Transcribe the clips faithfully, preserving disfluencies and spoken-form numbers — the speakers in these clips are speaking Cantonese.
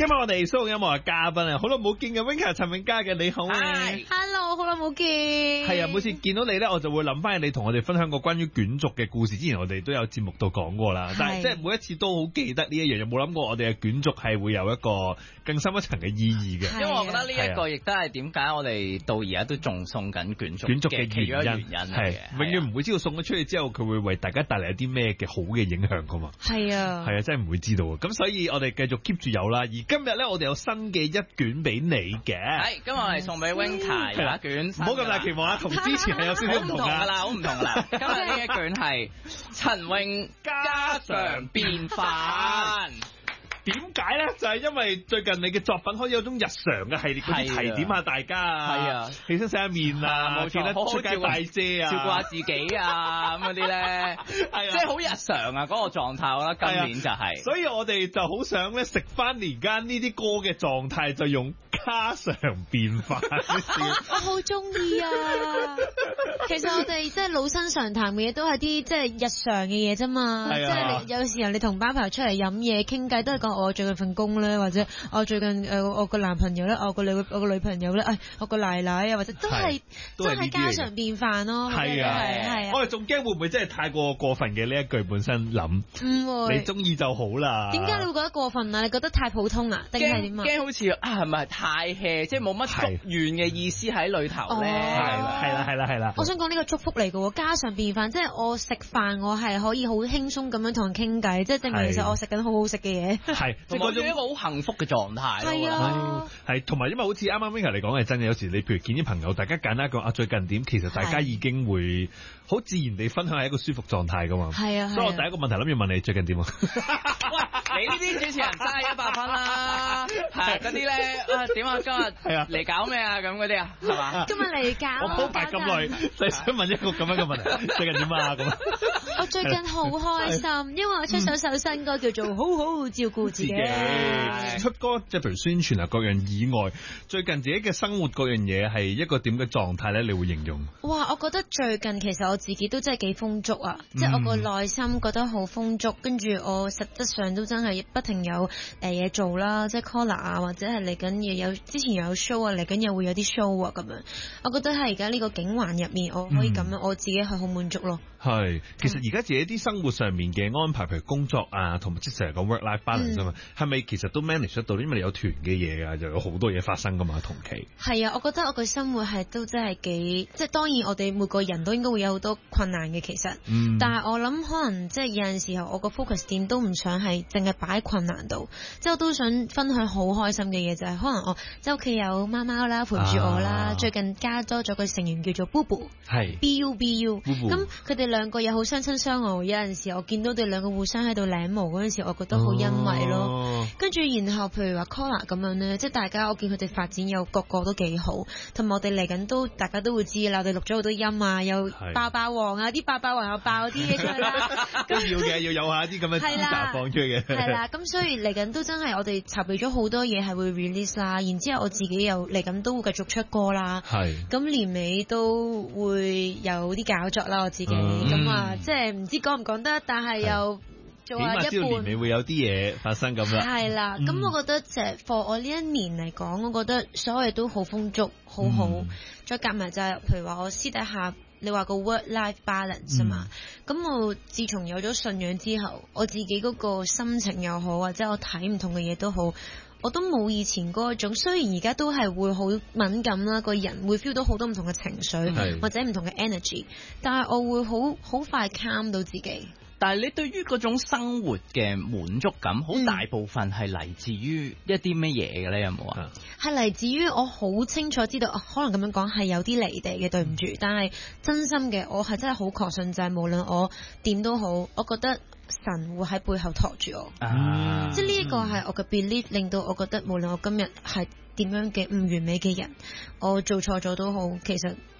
今日我哋蘇音樂嘅嘉賓啊，好耐冇見嘅 Winka 陳永嘉嘅，你好啊 Hello， 好耐冇見。 係啊，每次見到你咧，我就會諗翻起你同我哋分享過關於卷軸嘅故事。之前我哋都有節目度講過啦，但係即係每一次都好記得呢一樣，有冇諗過我哋嘅卷軸係會有一個更深一層嘅意義嘅？ 因為我覺得呢一個亦都係點解我哋到而家都仲送緊卷軸卷軸嘅其中一個原因係永遠唔會知道送咗出去之後佢會為大家帶嚟一啲咩嘅好嘅影響噶嘛。 係啊， 係啊，真係唔會知道啊。咁所以我哋繼續 keep 住有啦。而今日咧，我哋有新嘅一卷俾你嘅。 係，今日我哋送俾 Winka 有一卷， 唔好咁大期望啊，同之前係有少少唔同噶啦，好唔同噶啦。今日呢一卷係陳詠家常便飯。 點解咧？就係、是、因為最近你嘅作品開始有種日常嘅系列，嗰啲提點下大家啊，係啊，起身洗下面啊，冇記得出街帶遮啊， 照顧下自己啊，咁嗰啲咧，係啊，即係好日常啊嗰、那個狀態，我覺得今年就係、是。 所以我哋就好想咧食翻年間呢啲歌嘅狀態，就用家常便飯。 我好中意啊！其實我哋即係老生常談嘅嘢，都係啲即係日常嘅嘢啫嘛。即係你有時候你同班朋友出嚟飲嘢傾偈，都係講。我最近份工咧，或者我最近誒、呃、我個男朋友咧，我個女我個女朋友咧，誒、哎、我個奶奶啊，或者都係真係家常便飯咯。係啊係啊， 我哋仲驚會唔會真係太過過分嘅呢一句本身諗？唔會，你中意就好啦。點解你會覺得過分啊？你覺得太普通啊？定係點啊？ 驚好似啊係咪太 hea， 即係冇乜祝願嘅意思喺裏頭咧？係啦係啦係啦係啦。 我想講呢個祝福嚟嘅喎，家常便飯，即係我食飯我係可以好輕鬆咁樣同人傾偈，即係證明其實我食緊好好食嘅嘢。 係， 即係嗰種一個好幸福嘅狀態。係啊， 係，同埋因為好似啱啱 Winka 嚟講係真嘅，有時你譬如見啲朋友，大家簡單講啊最近點，其實大家已經會好自然地分享係一個舒服狀態噶嘛。係啊，所以我第一個問題諗住問你最近點啊？ 喂，你呢啲主持人真係一百分啦，係嗰啲咧啊點啊今日係啊嚟搞咩啊咁嗰啲啊係嘛？ 今日嚟搞。 我鋪排咁耐，就想問一個咁樣嘅問題，最近點啊咁？ 我最近好開心，因為我出首首新歌叫做《好好照顧自己》。 出歌即係譬如宣傳啊各樣以外，最近自己嘅生活各樣嘢係一個點嘅狀態咧？你會形容？ 哇！我覺得最近其實我自己都真係幾豐足啊，嗯、即係我個內心覺得好豐足，跟住我實質上都真係不停有誒嘢、呃、做啦，即係 caller 啊，或者係嚟緊嘢有之前又有 show 啊，嚟緊又會有啲 show 啊咁樣。我覺得係而家呢個境環入面，我可以咁樣，嗯、我自己係好滿足咯。係， 其實而家自己啲生活上面嘅安排，譬如工作啊，同埋即係成日講 work-life balance 啊嘛，係咪其實都 manage 得到？因為你有團嘅嘢啊，又有好多嘢發生噶嘛，同期。 係啊，我覺得我嘅生活係都真係幾，即係當然我哋每個人都應該會有好多困難嘅，其實。嗯。但係我諗可能即係有陣時候，我個 focus 點都唔想係淨係擺喺困難度，即係我都想分享好開心嘅嘢，就係、是、可能我即係屋企有貓貓啦，陪住我啦、啊。最近加多咗個成員叫做 Bubu， 係 B U B U。咁佢哋兩個又好相親相愛，有陣時我見到佢哋兩個互相喺度舐毛嗰陣時，我覺得好欣慰咯。跟、哦、住然後譬如話 Kola 咁樣咧，即係大家我見佢哋發展有個個都幾好，同埋我哋嚟緊都大家都會知啦，我哋錄咗好多音啊，有爆爆王啊，啲爆爆王又爆啲嘢出嚟啦，都要嘅，要有下啲咁嘅資格放出嘅。 係啦，咁所以嚟緊都真係我哋籌備咗好多嘢係會 release 啦，然之後我自己又嚟緊都會繼續出歌啦。係。咁年尾都會有啲搞作啦，我自己咁、嗯、啊，即係唔知講唔講得，但係又。做下一半， 年尾會有啲嘢發生咁啦。 係啦，咁、嗯、我覺得就係 for 我呢一年嚟講，我覺得所有嘢都好豐足，好好。嗯、再夾埋就係、是，譬如話我私底下，你話個 work-life balance 啊嘛。咁、嗯、我自從有咗信仰之後，我自己嗰個心情又好，或者我睇唔同嘅嘢都好，我都冇以前嗰種。雖然而家都係會好敏感啦，個人會 feel 到好多唔同嘅情緒，或者唔同嘅 energy， 但係我會好好快 calm 到自己。 但係你對於嗰種生活嘅滿足感，好大部分係嚟自於一啲乜嘢嘅咧？有冇啊？ 係嚟自於我好清楚知道，可能咁樣講係有啲離地嘅，對唔住。但係真心嘅，我係真係好確信，就係無論我點都好，我覺得神會喺背後托住我。啊、即係呢一個係我嘅 belief，令到我覺得無論我今日係點樣嘅唔完美嘅人，我做錯咗都好，其實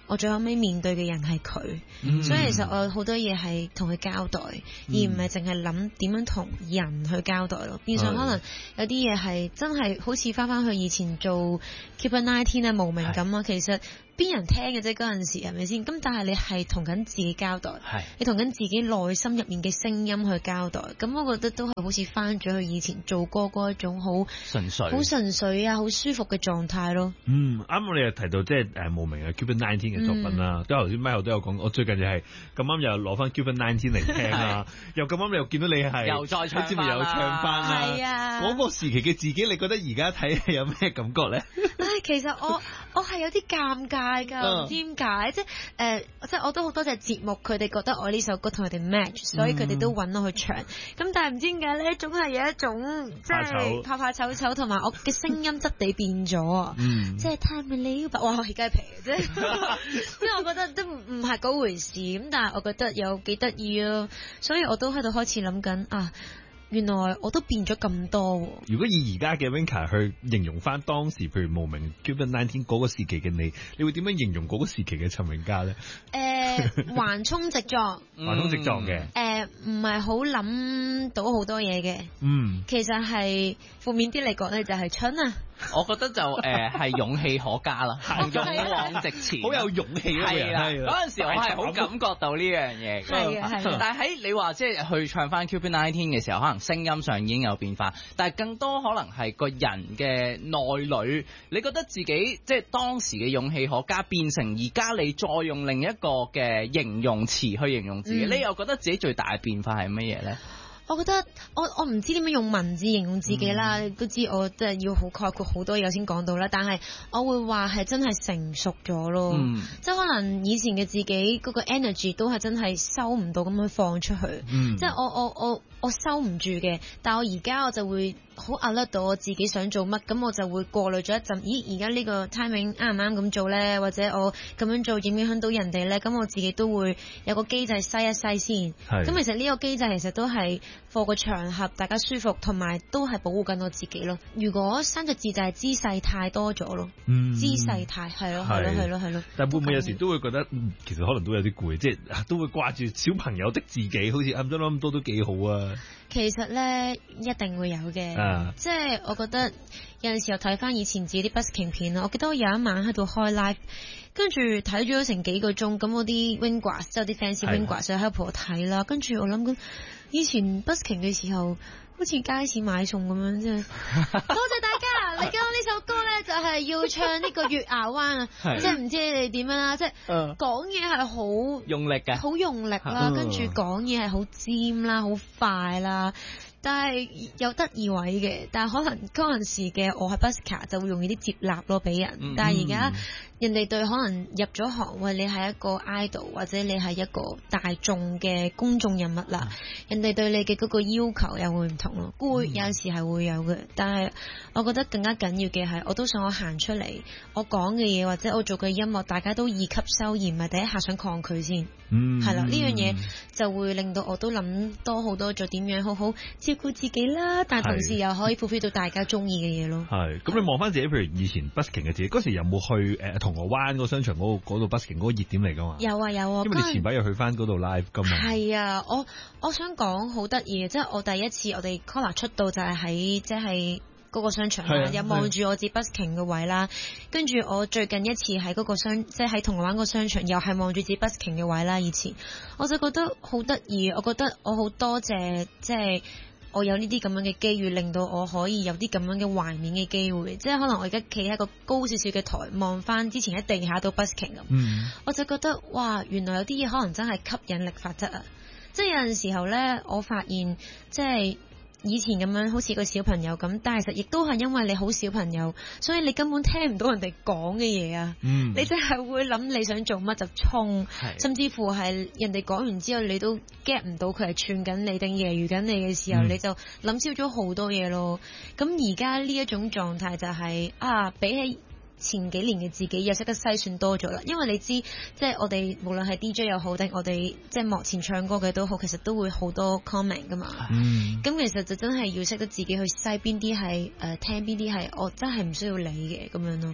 我最後尾面對嘅人係佢，嗯、所以其實我好多嘢係同佢交代，嗯、而唔係淨係諗點樣同人去交代咯。變相可能有啲嘢係真係好似翻翻去以前做 Keep It nineteen 啊無名咁啊，其實。邊人聽嘅啫嗰陣時係咪先？咁但係你係同緊自己交代，你同緊自己內心入面嘅聲音去交代。咁我覺得都係好似翻咗去以前做歌嗰一種好純粹、 好純粹啊、好舒服嘅狀態咯。 嗯，啱我哋又提到即係誒無名嘅 Keep It nineteen 嘅作品啦，都頭先咪後都有講，我最近就係咁啱又攞翻 Keep It nineteen 嚟聽啊，又咁啱你又見到你係又再唱翻又唱翻啦， 係啊！ 嗰個時期嘅自己，你覺得而家睇有咩感覺咧？ 唉，其實我我係有啲尷尬㗎，唔知點解，即係誒、呃，即係我都好多謝節目，佢哋覺得我呢首歌同佢哋 match，所以佢哋都揾我去唱。咁、嗯、但係唔知點解咧，總係有一種即係怕怕醜醜，同埋我嘅聲音質地變咗啊！嗯、即係太美了吧，哇！我起雞皮嘅啫，因為我覺得都唔係嗰回事。咁但係我覺得有幾得意咯，所以我都喺度開始諗緊啊。原來我都變咗咁多喎。 如果以而家嘅 Winka 去形容翻當時，譬如無名 Keep It nineteen 嗰個時期嘅你，你會點樣形容嗰個時期嘅陳詠嘉咧？ 誒、呃，橫衝直撞， 橫衝直撞嘅。誒、 呃，唔係好諗到好多嘢嘅。嗯，其實係負面啲嚟講咧，就係蠢啊。 我覺得就誒係、呃、勇氣可嘉啦，勇往直前， 好有勇氣啊！ 係啦，嗰陣時我係好感覺到呢樣嘢。係啊係。但係喺你話即係去唱翻 Keep It nineteen 嘅時候，可能聲音上已經有變化，但係更多可能係個人嘅內裏，你覺得自己即係當時嘅勇氣可嘉，變成而家你再用另一個嘅形容詞去形容自己，嗯、你又覺得自己最大嘅變化係乜嘢咧？ 我覺得我我唔知點樣用文字形容自己啦，嗯、都知我即係要好概括好多嘢先講到啦。但係我會話係真係成熟咗咯，嗯、即係可能以前嘅自己嗰個 energy 都係真係收唔到咁樣放出去，嗯、即係我我我我收唔住嘅。但係我而家我就會好 alert 到我自己想做乜，咁我就會過濾咗一陣。咦，而家呢個 timing 啱唔啱咁做咧？或者我咁樣做影唔影響到人哋咧？咁我自己都會有個機制篩一篩先。咁其實呢個機制其實都係。課個場合大家舒服，同埋都係保護緊我自己咯。如果三隻字就係姿勢太多咗咯，嗯、姿勢太係咯係咯係咯係咯。 但會唔會有時都會覺得，嗯、其實可能都有啲攰，即係都會掛住小朋友的自己，好似啱咗咁多都幾好啊。 其實咧一定會有嘅，啊、即係我覺得有陣時候睇翻以前自己啲 busking 片啊，我記得我有一晚喺度開 live。跟住睇咗成幾個鐘，咁我啲 Wingras 即係啲 fans Wingras 喺度陪我睇啦。跟住我諗緊以前 busking 嘅時候，好似街市買餸咁樣啫。多謝大家，你今呢首歌咧就係、是、要唱呢個月牙灣啊，即係唔知你哋點樣啦，即係講嘢係好用力嘅，好用力啦，跟住講嘢係好尖啦，好快啦。但係有得意位嘅，但係可能嗰陣時嘅我係 busker 就會容易啲接納咯俾人，嗯、但係而家人哋對可能入咗行，喂，你係一個 idol 或者你係一個大眾嘅公眾人物啦，嗯、人哋對你嘅嗰個要求又會唔同咯，會有時係會有嘅，但係我覺得更加緊要嘅係，我都想我行出嚟，我講嘅嘢或者我做嘅音樂，大家都易吸收，而唔係第一下想抗拒先，係啦、嗯，呢樣嘢就會令到我都諗多好多，做點樣好好照顧自己啦，但係同時又可以 fulfill 到大家中意嘅嘢咯。係， 咁你望翻自己，譬如以前 busking 嘅自己，嗰時有冇去誒、呃、銅鑼灣個商場嗰度嗰度 busking 嗰個熱點嚟噶嘛？有啊有啊，因為你前排又去翻嗰度 live 噶嘛。係啊，我我想講好得意嘅，即係我第一次我哋 Collar 出道就係喺即係嗰個商場啦，又望住我自 busking 嘅位啦，跟住我最近一次喺嗰個商，即係喺銅鑼灣個商場，又係望住自 busking 嘅位啦。以前我就覺得好得意，我覺得我好多謝即係。我有呢啲咁樣嘅機遇，令到我可以有啲咁樣嘅懷緬嘅機會，即係可能我而家企喺一個高少少嘅台，望翻之前喺地下度 busking 咁，嗯、我就覺得哇，原來有啲嘢可能真係吸引力法則啊！即係有陣時候呢，我發現即係。以前咁樣好似個小朋友咁，但係其實亦都係因為你好小朋友，所以你根本聽唔到人哋講嘅嘢啊！嗯、你真係會諗你想做乜就衝，是甚至乎係人哋講完之後，你都 get 唔到佢係串緊你定揶揄緊你嘅時候，嗯、你就諗少咗好多嘢咯。咁而家呢一種狀態就係、是、啊，比起前幾年嘅自己又識得篩選多咗啦，因為你知即係我哋無論係 D J 又好定我哋即係幕前唱歌嘅都好，其實都會好多 comment 噶嘛。咁、嗯、其實就真係要識得自己去篩邊啲係誒聽邊啲係我真係唔需要理嘅咁樣咯。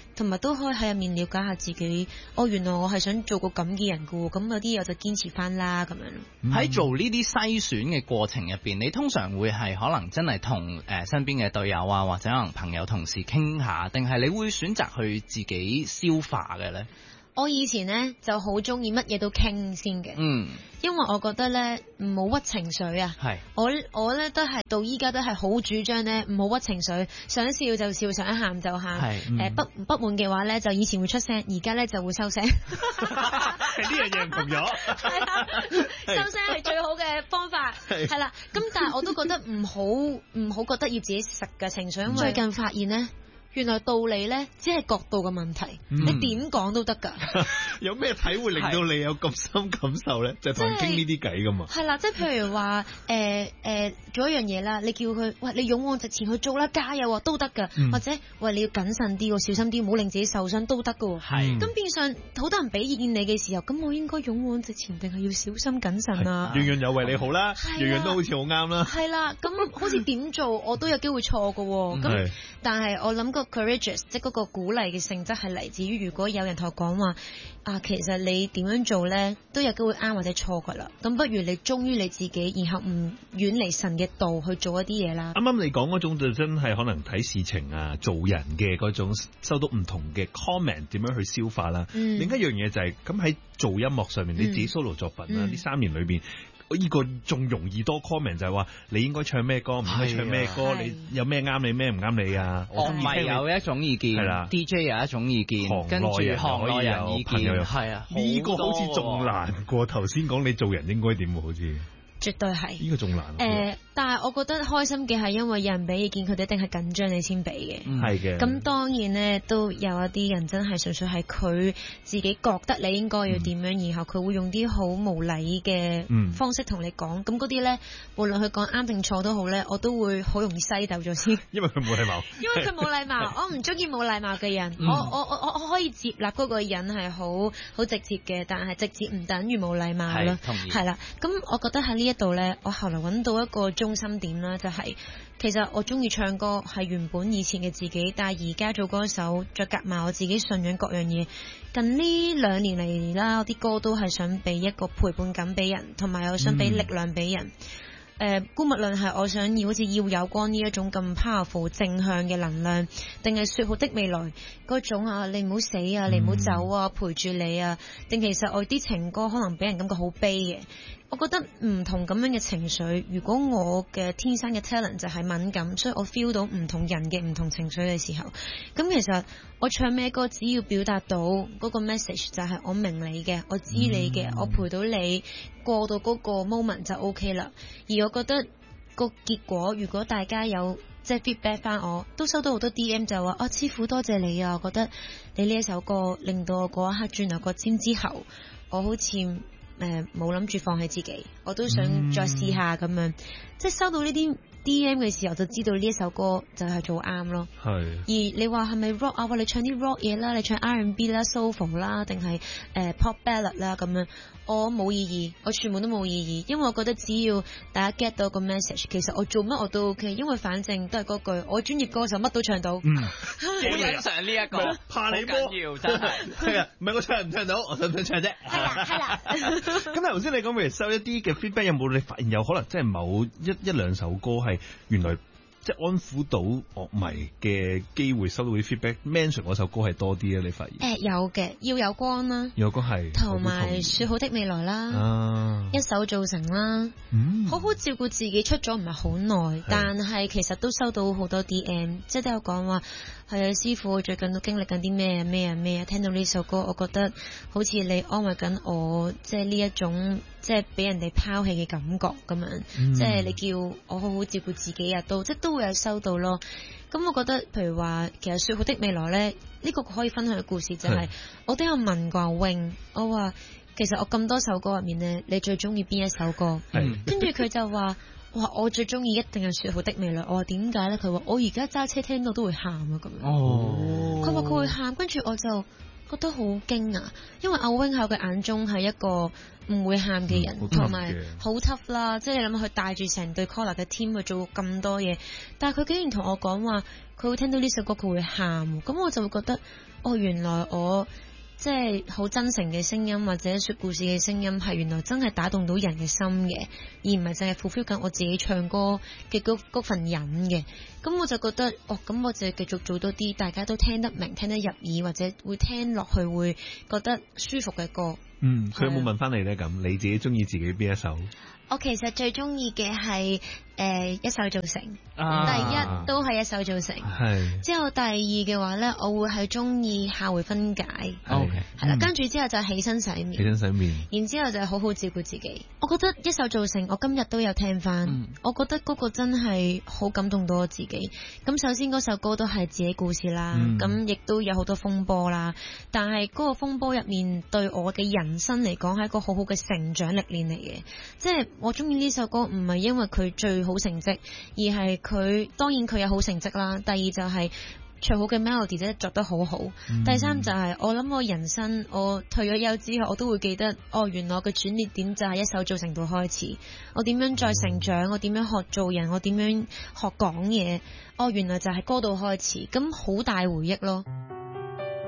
同埋都可以喺入面了解下自己。哦，原來我係想做個咁嘅人㗎喎，咁有啲嘢我就堅持翻啦咁樣。 喺、嗯、做呢啲篩選嘅過程入邊，你通常會係可能真係同誒身邊嘅隊友啊，或者可能朋友同事傾下，定係你會選擇去自己消化嘅咧？ 我以前咧就好中意乜嘢都傾先嘅， 嗯，因為我覺得咧唔好屈情緒啊。係，我我咧都係到依家都係好主張咧唔好屈情緒，想笑就笑，想喊就喊。係，誒、嗯呃、不不滿嘅話咧就以前會出聲，而家咧就會收聲。 係呢樣嘢唔同咗。 係啊，收聲係最好嘅方法。係啦，咁但係我都覺得唔好唔好覺得要自己食嘅情緒，因為最近發現咧。原來道理咧，只係角度嘅問題，嗯、你點講都得㗎。 有咩體會令到你有咁深感受咧？就係同人傾呢啲偈㗎嘛。係啦， 即係譬如話誒誒做一樣嘢啦，你叫佢喂你勇往直前去做啦，加油都得㗎、嗯。或者喂你要謹慎啲喎，小心啲，唔好令自己受傷都得㗎喎。係。咁變相好多人俾意見你嘅時候，咁我應該勇往直前定係要小心謹慎啊？樣樣有為你好啦，樣樣都好似好啱啦。 係啦，咁好似點做我都有機會錯㗎喎。咁但係我諗courageous 即係嗰個鼓勵嘅性質係嚟自於，如果有人同我講話啊，其實你點樣做咧都有機會啱或者錯噶啦，咁不如你忠於你自己，然後唔遠離神嘅道去做一啲嘢啦。 啱啱你講嗰種就真係可能睇事情啊，做人嘅嗰種收到唔同嘅 comment 點樣去消化啦、嗯。另一樣嘢就係咁喺做音樂上面，你自己 solo 作品啦，呢、嗯、三年裏邊。呢、這個仲容易多 comment 就係話你應該唱咩歌，唔應該唱咩歌，你有咩啱你，咩唔啱你啊？ 樂迷有一種意見，係啦 ，D J 有一種意見，跟住行內人意見，係啊，呢、這個好似仲難過頭先講你做人應該點喎，好似。 絕對係呢、這個仲難、 呃、但係我覺得開心嘅係因為有人俾意見，佢哋一定係緊張你先俾嘅。 係嘅。咁當然咧，都有一啲人真係純粹係佢自己覺得你應該要點樣、嗯，然後佢會用啲好無禮嘅方式同你講。咁嗰啲咧，無論佢講啱定錯都好咧，我都會好容易篩走咗先。 因為佢冇禮貌。 因為佢冇禮貌，我唔中意冇禮貌嘅人。嗯、我我我我可以接納嗰個人係好好直接嘅，但係直接唔等於冇禮貌咯。係啦，咁我覺得喺呢一度咧，我後來揾到一個中心點啦，就係、是、其實我中意唱歌係原本以前嘅自己，但係而家做歌手再夾埋我自己信仰各樣嘢，近呢兩年嚟啦，我啲歌都係想俾一個陪伴感俾人，同埋我想俾力量俾人。誒、嗯，姑勿論係我想要好似要有光呢一種咁 powerful 正向嘅能量，定係說好的未來嗰種啊，你唔好死啊，你唔好走啊，陪住你啊，定其實我啲情歌可能俾人感覺好悲嘅。我覺得唔同咁樣嘅情緒，如果我嘅天生嘅 talent 就係敏感，所以我 feel 到唔同人嘅唔同情緒嘅時候，咁其實我唱咩歌，只要表達到嗰個 message 就係我明你嘅，我知你嘅、嗯，我陪到你過到嗰個 moment 就 OK 啦。而我覺得個結果，如果大家有即係 feedback 翻我，都收到好多 D M 就話啊，師傅多謝你啊，我覺得你呢一首歌令到我嗰一刻轉頭個尖之後，我好似誒冇諗住放棄自己，我都想再試下咁、嗯、樣，即係收到呢啲 D M 嘅時候，就知道呢一首歌就係做啱咯。係。而你話係咪 rock 啊？話你唱啲 rock 嘢啦，你唱 R and B 啦、soul 啦，定係誒 pop ballad 啦咁樣，我冇意義，我全部都冇意義，因為我覺得只要大家 get 到個 message， 其實我做乜我都 OK， 因為反正都係嗰句，我專業歌手乜都唱到。嗯。 好欣賞呢一個， 怕你緊要真係。 係啊，唔係我唱唔唱到，我想唔想唱啫。 係啦，係啦。 咁頭先你講譬如收一啲嘅 feedback， 有冇你發現有可能真係某一一兩首歌係原來即係安撫到樂迷嘅機會，收到啲 feedback，mention 嗰首歌係多啲啊？你發現？誒、呃、有嘅，要有光啦，有光係，同埋說好的未來啦、啊，一手造成啦、嗯，好好照顧自己出咗唔係好耐，但係其實都收到好多 D M， 即係都有講話。係啊，師傅最近都經歷緊啲咩啊咩啊咩啊！聽到呢首歌，我覺得好似你安慰緊我，即係呢一種即係俾人哋拋棄嘅感覺咁樣，嗯、即係你叫我好好照顧自己啊，都即係都會有收到咯。咁我覺得，譬如話，其實說好的未來咧，呢、呢個可以分享嘅故事就係、是，我都有問過阿 Wing，我話其實我咁多首歌入面咧，你最中意邊一首歌？跟住佢就話。哇！我最中意一定係說好的未來。我話點解咧？佢話我而家揸車聽到都會喊啊咁樣。哦。佢話佢會喊，跟住我就覺得好驚訝，因為阿 wing 喺我嘅眼中係一個唔會喊嘅人，同埋好 tough 啦。即係你諗下，佢帶住成隊 Collar 嘅 team 去做咁多嘢，但係佢竟然同我講話，佢會聽到呢首歌佢會喊，咁我就會覺得，哦，原來我即係好真誠嘅聲音或者說故事嘅聲音係原來真係打動到人嘅心嘅，而唔係淨係 fulfill 緊我自己唱歌嘅嗰嗰份癮嘅。咁我就覺得，哦，咁我就繼續做多啲大家都聽得明、聽得入耳或者會聽落去會覺得舒服嘅歌。 嗯，佢有冇問翻你咧？咁你自己中意自己邊一首？ 我其實最中意嘅係誒一手造成， 啊、 第一都係一手造成， 係之後第二嘅話咧，我會係中意下回分解 ，OK， 係啦，跟住之後就起身洗面， 起身洗面， 然之後就好好照顧自己。我覺得一手造成，我今日都有聽翻，嗯、我覺得嗰個真係好感動到我自己。咁首先嗰首歌都係自己故事啦，咁亦都有好多風波啦，但係嗰個風波入面對我嘅人生嚟講係一個好好嘅成長歷練嚟嘅，即係。我中意呢首歌唔係因為佢最好成績，而係佢當然佢有好成績啦。第二就係最好嘅 melody 即係作得好好。嗯、第三就係我諗我人生我退咗休之後，我都會記得哦，原來我嘅轉捩點就係一手造成到開始。我點樣再成長，我點樣學做人，我點樣學講嘢。哦，原來就係歌度開始，咁好大回憶咯。